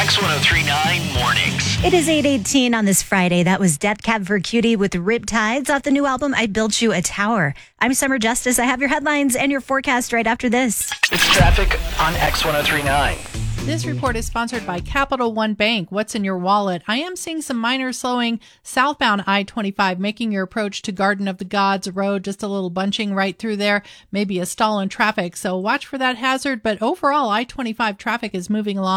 X1039 Mornings. It is 8:18 on this Friday. That was Death Cab for Cutie with Riptides off the new album, I Built You a Tower. I'm Summer Justice. I have your headlines and your forecast right after this. It's traffic on X1039. This report is sponsored by Capital One Bank. What's in your wallet? I am seeing some minor slowing southbound I-25, making your approach to Garden of the Gods Road just a little bunching right through there, maybe a stall in traffic. So watch for that hazard. But overall, I-25 traffic is moving along